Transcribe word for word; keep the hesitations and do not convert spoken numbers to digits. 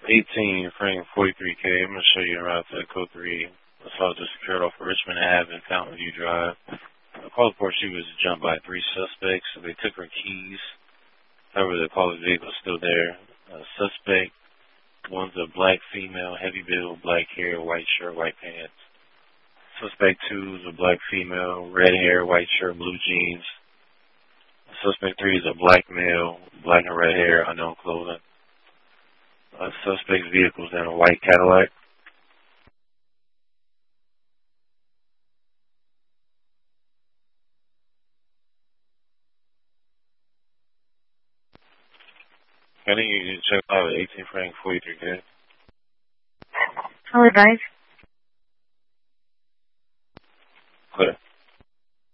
eighteen Frank forty-three K. I'm going to show you around to code three. Assault just occurred off of Richmond Ave and Fountain View Drive. The caller report she was jumped by three suspects. So they took her keys. However, the caller's vehicle is still there. Uh, suspect, one's a black female, heavy build, black hair, white shirt, white pants. Suspect two is a black female, red hair, white shirt, blue jeans. Suspect three is a black male, black and red hair, unknown clothing. Uh, suspect's vehicle is in a white Cadillac. I think you can check out eighteen Frank forty-three K. I'll advise. Clear.